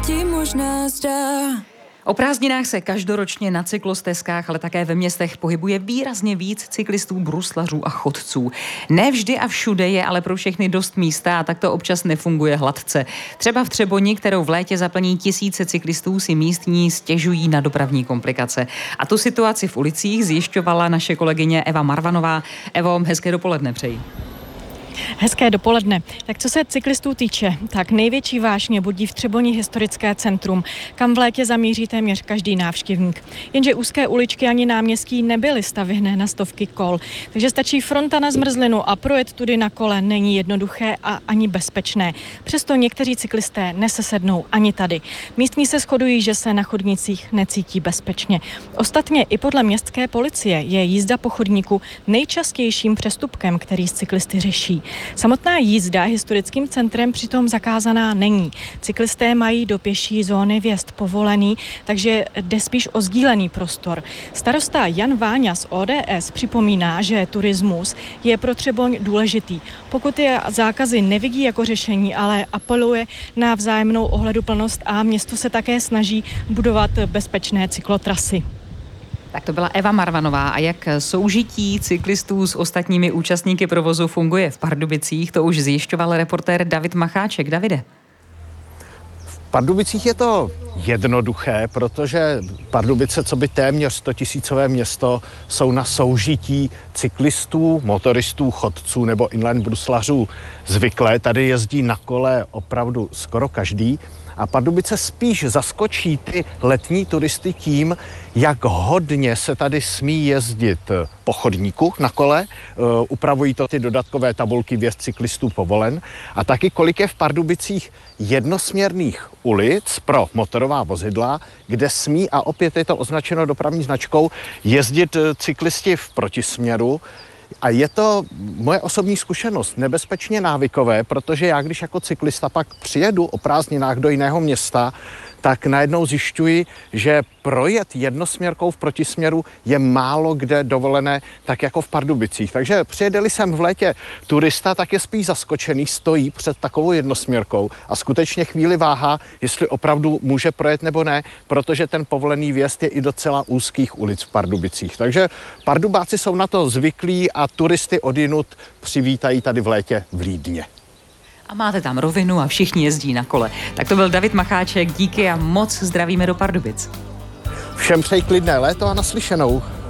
ti možná zdá. O prázdninách se každoročně na cyklostezkách, ale také ve městech pohybuje výrazně víc cyklistů, bruslařů a chodců. Ne vždy a všude je ale pro všechny dost místa a tak to občas nefunguje hladce. Třeba v Třeboni, kterou v létě zaplní tisíce cyklistů, si místní stěžují na dopravní komplikace. A tu situaci v ulicích zjišťovala naše kolegyně Eva Marvanová. Evo, hezké dopoledne přeji. Hezké dopoledne. Tak co se cyklistů týče, tak největší vášně budí v Třeboni historické centrum, kam v létě zamíří téměř každý návštěvník. Jenže úzké uličky ani náměstí nebyly stavěné na stovky kol, takže stačí fronta na zmrzlinu a projet tudy na kole není jednoduché a ani bezpečné. Přesto někteří cyklisté nesesednou ani tady. Místní se shodují, že se na chodnících necítí bezpečně. Ostatně i podle městské policie je jízda po chodníku nejčastějším přestupkem, který cyklisty řeší. Samotná jízda historickým centrem přitom zakázaná není. Cyklisté mají do pěší zóny vjezd povolený, takže jde spíš o sdílený prostor. Starosta Jan Váňa z ODS připomíná, že turismus je pro Třeboň důležitý. Pokud je zákazy nevidí jako řešení, ale apeluje na vzájemnou ohleduplnost a město se také snaží budovat bezpečné cyklotrasy. Tak to byla Eva Marvanová. A jak soužití cyklistů s ostatními účastníky provozu funguje v Pardubicích, to už zjišťoval reportér David Macháček. Davide. V Pardubicích je to jednoduché, protože Pardubice, co by téměř 100 000 město, jsou na soužití cyklistů, motoristů, chodců nebo inline bruslařů zvyklé. Tady jezdí na kole opravdu skoro každý. A Pardubice spíš zaskočí ty letní turisty tím, jak hodně se tady smí jezdit po chodníku na kole. Upravují to ty dodatkové tabulky vjezd cyklistů povolen. A taky kolik je v Pardubicích jednosměrných ulic pro motorová vozidla, kde smí, a opět je to označeno dopravní značkou, jezdit cyklisti v protisměru. A je to moje osobní zkušenost, nebezpečně návykové, protože já, když jako cyklista pak přijedu o prázdninách do jiného města, tak najednou zjišťuji, že projet jednosměrkou v protisměru je málo kde dovolené, tak jako v Pardubicích. Takže přijede-li sem v létě turista, tak je spíš zaskočený, stojí před takovou jednosměrkou a skutečně chvíli váhá, jestli opravdu může projet nebo ne, protože ten povolený vjezd je i docela úzkých ulic v Pardubicích. Takže Pardubáci jsou na to zvyklí a turisty odjinud přivítají tady v létě vlídně. A máte tam rovinu a všichni jezdí na kole. Tak to byl David Macháček, díky a moc zdravíme do Pardubic. Všem přeji klidné léto a naslyšenou.